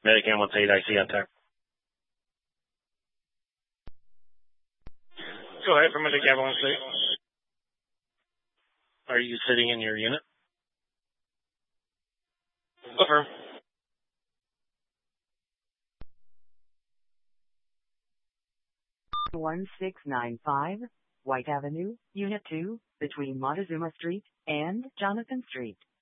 Medicam 18 IC out there. Go ahead for Medicam 16. Are you sitting in your unit? Affirm. One 695 White Avenue, Unit 2, between Montezuma Street and Jonathan Street.